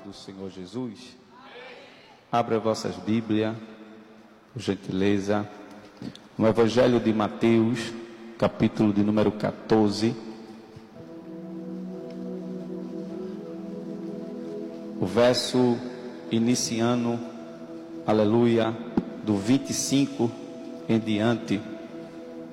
do Senhor Jesus? Abra vossas Bíblias, por gentileza, no Evangelho de Mateus, capítulo de número 14. O verso iniciando, aleluia, do 25 em diante.